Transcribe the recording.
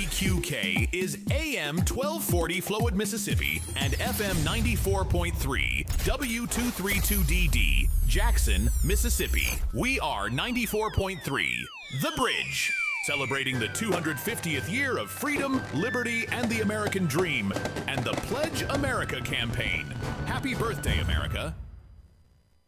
WKBQ-K is AM 1240 Flowood, Mississippi, and FM 94.3 W232DD, Jackson, Mississippi. We are 94.3 The Bridge, celebrating the 250th year of freedom, liberty, and the American dream, and the Pledge America campaign. Happy birthday, America.